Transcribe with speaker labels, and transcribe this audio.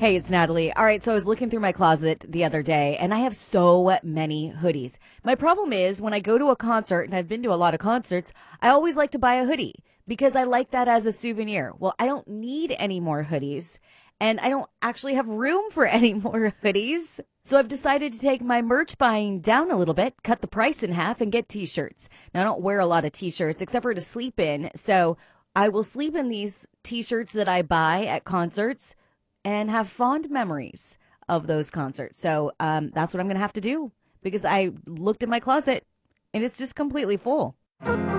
Speaker 1: Hey, it's Natalie. All right, so I was looking through my closet the other day and I have so many hoodies. My problem is when I go to a concert, and I've been to a lot of concerts, I always like to buy a hoodie because I like that as a souvenir. Well, I don't need any more hoodies and I don't actually have room for any more hoodies. So I've decided to take my merch buying down a little bit, cut the price in half, and get t-shirts. Now, I don't wear a lot of t-shirts except for to sleep in. So I will sleep in these t-shirts that I buy at concerts and have fond memories of those concerts. So that's what I'm going to have to do because I looked in my closet and it's just completely full.